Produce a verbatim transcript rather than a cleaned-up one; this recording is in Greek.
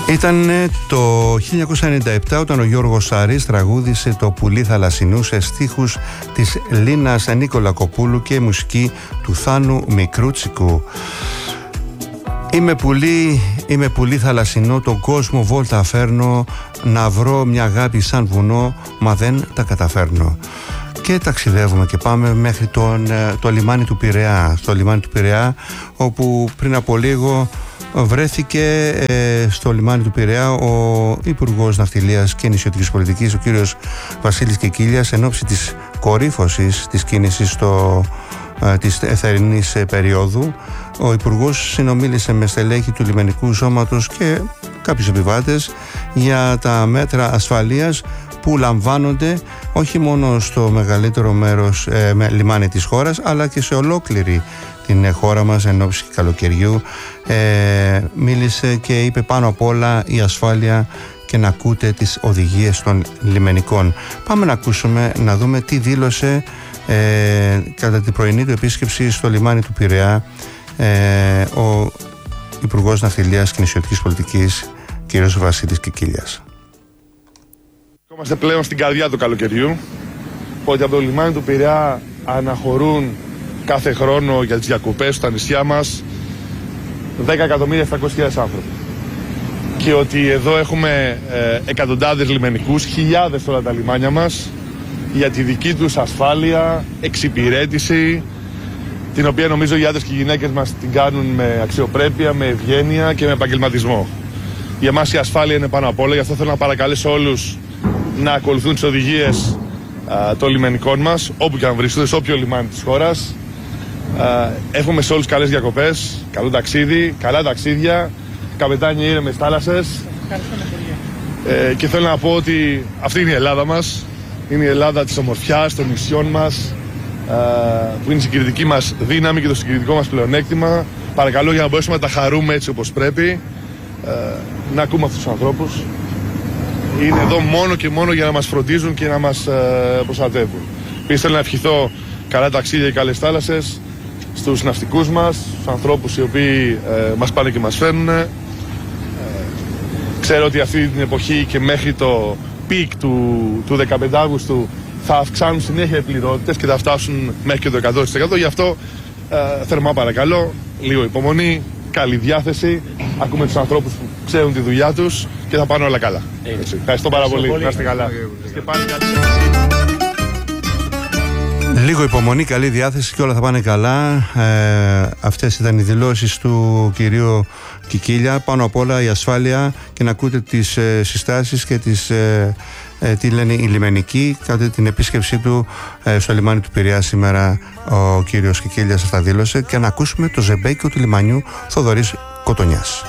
Ήταν το χίλια εννιακόσια ενενήντα επτά όταν ο Γιώργος Σαρής τραγούδισε το «Πουλί Θαλασσινού» σε στίχους της Λίνας Νικολακοπούλου και μουσική του Θάνου Μικρούτσικου. Είμαι πουλί, είμαι πουλί θαλασσινό, τον κόσμο βόλτα φέρνω, να βρω μια αγάπη σαν βουνό, μα δεν τα καταφέρνω. Και ταξιδεύουμε και πάμε μέχρι τον, το λιμάνι του Πειραιά, στο λιμάνι του Πειραιά, όπου πριν από λίγο βρέθηκε ε, στο λιμάνι του Πειραιά ο Υπουργός Ναυτιλίας και Νησιωτικής Πολιτικής, ο κύριος Βασίλης Κικίλιας, εν ώψη της κορύφωσης της κίνησης στο, ε, της θερινής ε, περίοδου. Ο Υπουργός συνομίλησε με στελέχη του λιμενικού σώματος και κάποιους επιβάτες για τα μέτρα ασφαλείας που λαμβάνονται όχι μόνο στο μεγαλύτερο μέρος ε, με λιμάνι της χώρας, αλλά και σε ολόκληρη την χώρα μας εν ώψη καλοκαιριού. Ε, μίλησε και είπε πάνω απ' όλα η ασφάλεια και να ακούτε τις οδηγίες των λιμενικών. Πάμε να ακούσουμε, να δούμε τι δήλωσε ε, κατά την πρωινή του επίσκεψη στο λιμάνι του Πειραιά ε, ο Υπουργός Ναυτιλίας και Νησιωτικής Πολιτικής κ. Βασίλης Κικίλιας. Είμαστε πλέον στην καρδιά του καλοκαιριού, ότι από το λιμάνι του Πειραιά αναχωρούν κάθε χρόνο για τις διακοπές στα νησιά μας δέκα εκατομμύρια επτακόσιες χιλιάδες άνθρωποι. Και ότι εδώ έχουμε ε, εκατοντάδες λιμενικούς, χιλιάδες όλα τα λιμάνια μας, για τη δική τους ασφάλεια, εξυπηρέτηση, την οποία νομίζω οι άντρες και οι γυναίκες μας την κάνουν με αξιοπρέπεια, με ευγένεια και με επαγγελματισμό. Για εμάς η ασφάλεια είναι πάνω απ' όλα, γι' αυτό θέλω να παρακαλέσω όλους να ακολουθούν τις οδηγίες α, των λιμενικών μας, όπου και αν βρίσκονται, σε όποιο λιμάνι της χώρας. Α, εύχομαι σε όλους καλές διακοπές, καλό ταξίδι, καλά ταξίδια, καπετάνια ήρεμες θάλασσες. Ε, και θέλω να πω ότι αυτή είναι η Ελλάδα μας, είναι η Ελλάδα της ομορφιάς, των νησιών μας, α, που είναι η συγκριτική μας δύναμη και το συγκριτικό μας πλεονέκτημα. Παρακαλώ, για να μπορέσουμε να τα χαρούμε έτσι όπως πρέπει, α, να ακούμε αυτούς τους ανθρώπους. Είναι εδώ μόνο και μόνο για να μας φροντίζουν και να μας ε, προστατεύουν. Επίσης θέλω να ευχηθώ καλά ταξίδια και καλές θάλασσες στους ναυτικούς μας, στους ανθρώπους οι οποίοι ε, μας πάνε και μας φέρνουν. Ε, ξέρω ότι αυτή την εποχή και μέχρι το πικ του, του δεκαπέντε Αυγούστου θα αυξάνουν συνέχεια οι πληρότητες και θα φτάσουν μέχρι και το εκατό τοις εκατό. Γι' αυτό ε, θερμά παρακαλώ, λίγο υπομονή, καλή διάθεση. Ακούμε τους ανθρώπους που ξέρουν τη δουλειά τους και θα πάνε όλα καλά. Έτσι. Ευχαριστώ πάρα πολύ. Να είστε καλά. Και πάλι λίγο υπομονή, καλή διάθεση και όλα θα πάνε καλά. Ε, αυτές ήταν οι δηλώσεις του κυρίου Κικίλια. Πάνω απ' όλα η ασφάλεια και να ακούτε τις ε, συστάσεις και τις, ε, ε, τι λένε οι λιμενικοί. Κατά την επίσκεψή του ε, στο λιμάνι του Πειραιά σήμερα ο κύριος Κικίλιας αυτά δήλωσε. Και να ακούσουμε το ζεμπέκιο του λιμανιού Θοδωρής Κοτονιάς.